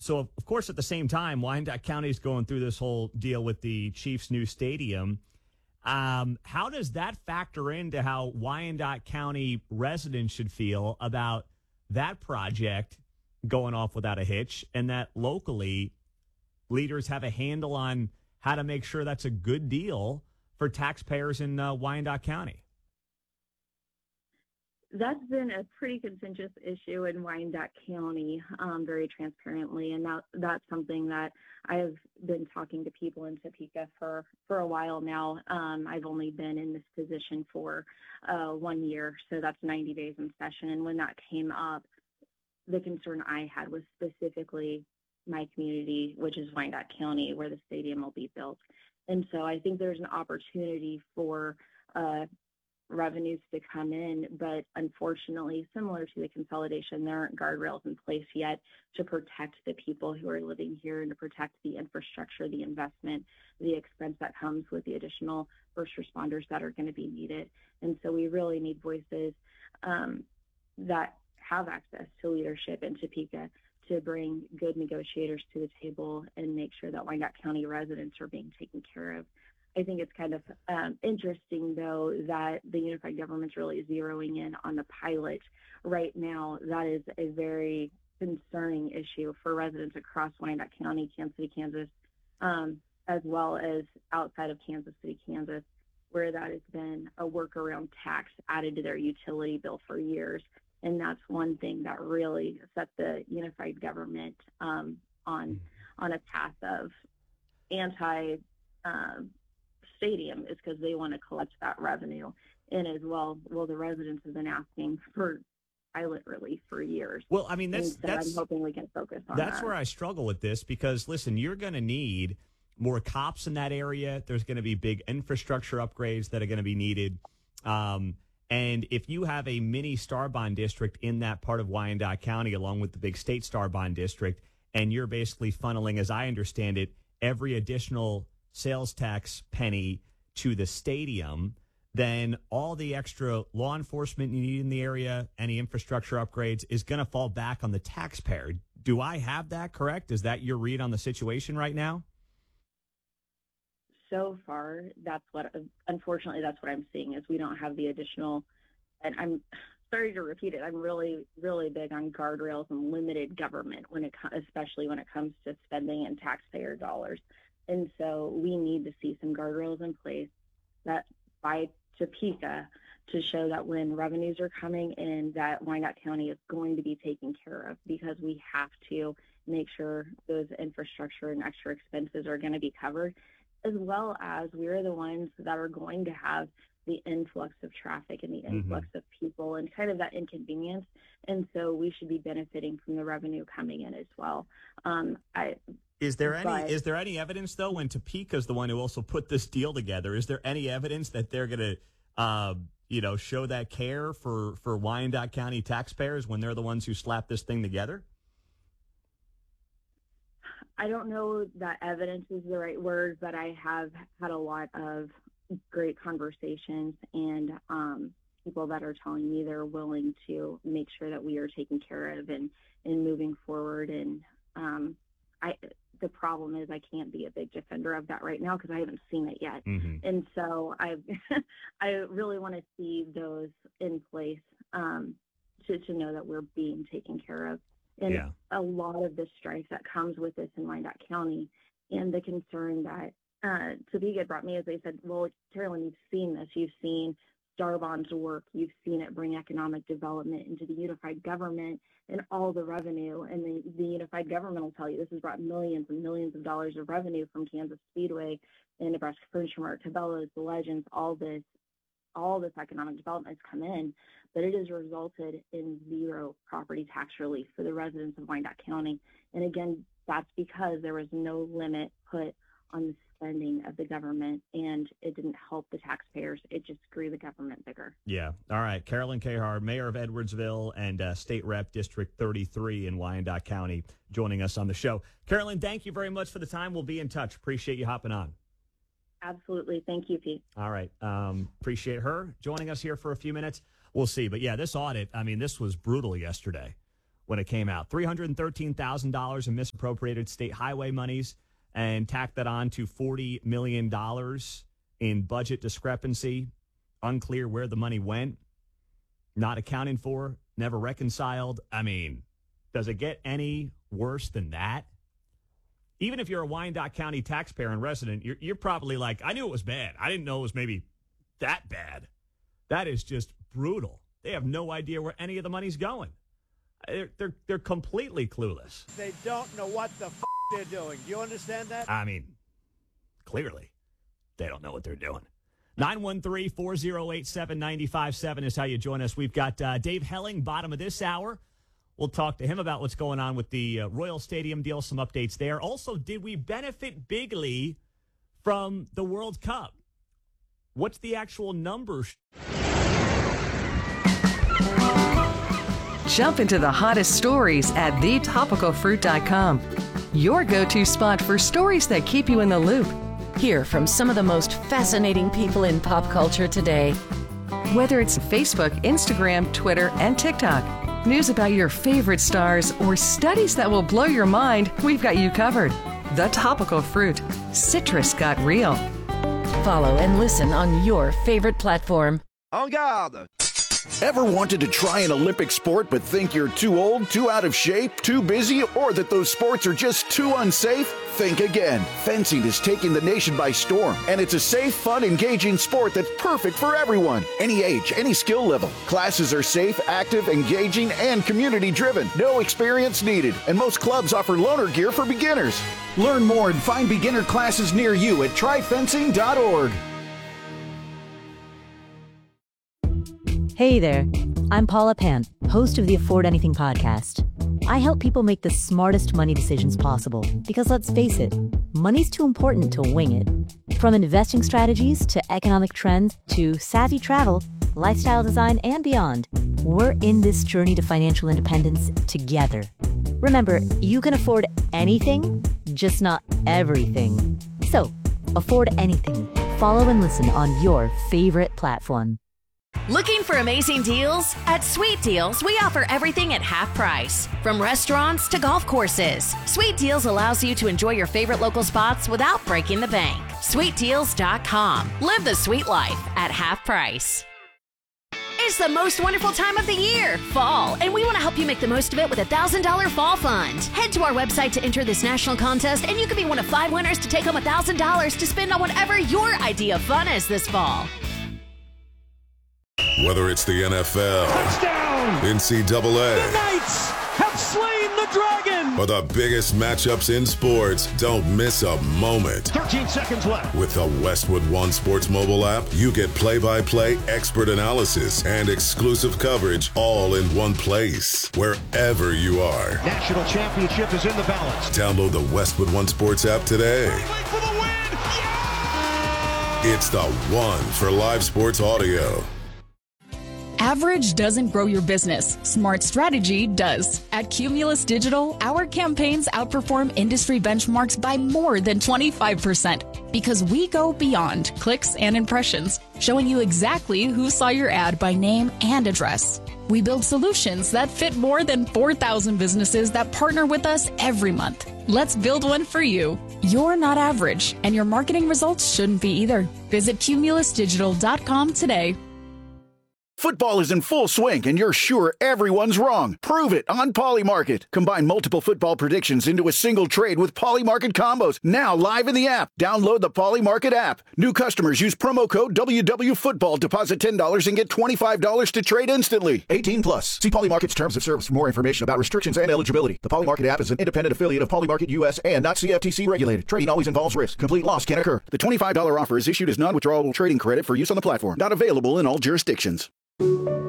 So, of course, at the same time, Wyandotte County is going through this whole deal with the Chiefs' new stadium. How does that factor into how Wyandotte County residents should feel about that project going off without a hitch, and that locally leaders have a handle on how to make sure that's a good deal for taxpayers in Wyandotte County? That's been a pretty contentious issue in Wyandotte County, very transparently, and that's something that I've been talking to people in Topeka for a while now. I've only been in this position for 1 year, so that's 90 days in session. And when that came up, the concern I had was specifically my community, which is Wyandotte County, where the stadium will be built. And so I think there's an opportunity for revenues to come in, but unfortunately, similar to the consolidation, there aren't guardrails in place yet to protect the people who are living here and to protect the infrastructure, the investment, the expense that comes with the additional first responders that are going to be needed. And so we really need voices that have access to leadership in Topeka to bring good negotiators to the table and make sure that Wyandotte County residents are being taken care of. I think it's kind of interesting, though, that the unified government's really zeroing in on the pilot right now. That is a very concerning issue for residents across Wyandotte County, Kansas City, Kansas, as well as outside of Kansas City, Kansas, where that has been a workaround tax added to their utility bill for years. And that's one thing that really set the unified government on a path of anti stadium, is because they want to collect that revenue. And as well, the residents have been asking for pilot relief for years. Well, I mean, that's I'm hoping we can focus on that. That's where I struggle with this, because listen, you're going to need more cops in that area. There's going to be big infrastructure upgrades that are going to be needed. And if you have a mini Star Bond district in that part of Wyandotte County, along with the big state Star Bond district, and you're basically funneling, as I understand it, every additional sales tax penny to the stadium, then all the extra law enforcement you need in the area, any infrastructure upgrades, is going to fall back on the taxpayer. Do I have that correct? Is that your read on the situation right now? So far, unfortunately, that's what I'm seeing, is we don't have the additional, and I'm sorry to repeat it, I'm really, really big on guardrails and limited government, especially when it comes to spending and taxpayer dollars. And so we need to see some guardrails in place that by Topeka to show that when revenues are coming in, that Wyandotte County is going to be taken care of, because we have to make sure those infrastructure and extra expenses are going to be covered, as well as we're the ones that are going to have the influx of traffic and the influx of people and kind of that inconvenience. And so we should be benefiting from the revenue coming in as well. Is there any evidence, though, when Topeka is the one who also put this deal together, is there any evidence that they're going to, show that care for Wyandotte County taxpayers when they're the ones who slapped this thing together? I don't know that evidence is the right word, but I have had a lot of great conversations and people that are telling me they're willing to make sure that we are taken care of and moving forward. And the problem is I can't be a big defender of that right now because I haven't seen it yet. And so I really want to see those in place to know that we're being taken care of. And a lot of the strife that comes with this in Wyandotte County and the concern that Topeka brought me is they said, well, Carolyn, you've seen this. You've seen Star Bonds work. You've seen it bring economic development into the unified government and all the revenue. And the unified government will tell you this has brought millions and millions of dollars of revenue from Kansas Speedway and Nebraska Furniture Mart, Cabela's, the Legends, all this economic development has come in, but it has resulted in zero property tax relief for the residents of Wyandotte County. And again, that's because there was no limit put on the spending of the government, and it didn't help the taxpayers. It just grew the government bigger. Yeah. All right. Carolyn Cahar, Mayor of Edwardsville and State Rep District 33 in Wyandotte County, joining us on the show. Carolyn, thank you very much for the time. We'll be in touch. Appreciate you hopping on. Absolutely. Thank you, Pete. All right. Appreciate her joining us here for a few minutes. We'll see. But, yeah, this audit, I mean, this was brutal yesterday, when it came out. $313,000 in misappropriated state highway monies, and tacked that on to $40 million in budget discrepancy. Unclear where the money went. Not accounted for. Never reconciled. I mean, does it get any worse than that? Even if you're a Wyandotte County taxpayer and resident, you're probably like, I knew it was bad. I didn't know it was maybe that bad. That is just brutal. They have no idea where any of the money's going. They're completely clueless. They don't know what the they're doing. Do you understand that? I mean, clearly, they don't know what they're doing. 913-408-7957 is how you join us. We've got Dave Helling, bottom of this hour. We'll talk to him about what's going on with the Royal Stadium deal, some updates there. Also, did we benefit bigly from the World Cup? What's the actual numbers? Jump into the hottest stories at thetopicalfruit.com. Your go-to spot for stories that keep you in the loop. Hear from some of the most fascinating people in pop culture today. Whether it's Facebook, Instagram, Twitter, and TikTok, news about your favorite stars, or studies that will blow your mind, we've got you covered. The Topical Fruit. Citrus got real. Follow and listen on your favorite platform. En garde! Ever wanted to try an Olympic sport but think you're too old, too out of shape, too busy, or that those sports are just too unsafe? Think again. Fencing is taking the nation by storm, and it's a safe, fun, engaging sport that's perfect for everyone. Any age, any skill level. Classes are safe, active, engaging, and community-driven. No experience needed, and most clubs offer loaner gear for beginners. Learn more and find beginner classes near you at tryfencing.org. Hey there, I'm Paula Pant, host of the Afford Anything podcast. I help people make the smartest money decisions possible because, let's face it, money's too important to wing it. From investing strategies to economic trends to savvy travel, lifestyle design, and beyond, we're in this journey to financial independence together. Remember, you can afford anything, just not everything. So, afford anything. Follow and listen on your favorite platform. Looking for amazing deals? At Sweet Deals, we offer everything at half price. From restaurants to golf courses, Sweet Deals allows you to enjoy your favorite local spots without breaking the bank. SweetDeals.com. Live the sweet life at half price. It's the most wonderful time of the year, fall, and we want to help you make the most of it with a $1,000 fall fund. Head to our website to enter this national contest, and you could be one of 5 winners to take home $1,000 to spend on whatever your idea of fun is this fall. Whether it's the NFL, Touchdown! NCAA, The Knights have slain the dragon! or the biggest matchups in sports, don't miss a moment. 13 seconds left. With the Westwood One Sports mobile app, you get play-by-play expert analysis and exclusive coverage all in one place, wherever you are. National championship is in the balance. Download the Westwood One Sports app today. For the win! Yeah! It's the one for live sports audio. Average doesn't grow your business. Smart strategy does. At Cumulus Digital, our campaigns outperform industry benchmarks by more than 25% because we go beyond clicks and impressions, showing you exactly who saw your ad by name and address. We build solutions that fit more than 4,000 businesses that partner with us every month. Let's build one for you. You're not average, and your marketing results shouldn't be either. Visit cumulusdigital.com today. Football is in full swing, and you're sure everyone's wrong. Prove it on Polymarket. Combine multiple football predictions into a single trade with Polymarket combos. Now live in the app. Download the Polymarket app. New customers use promo code WWFootball. Deposit $10 and get $25 to trade instantly. 18 plus. See Polymarket's terms of service for more information about restrictions and eligibility. The Polymarket app is an independent affiliate of Polymarket US and not CFTC regulated. Trading always involves risk. Complete loss can occur. The $25 offer is issued as non-withdrawable trading credit for use on the platform. Not available in all jurisdictions.